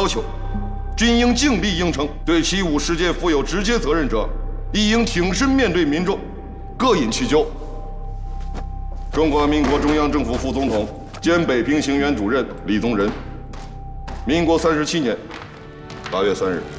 求，均应尽力应承；对其5事件负有直接责任者，亦应挺身面对民众，各引其咎。中华民国中央政府副总统兼北平行辕主任李宗仁，民国37年8月3日。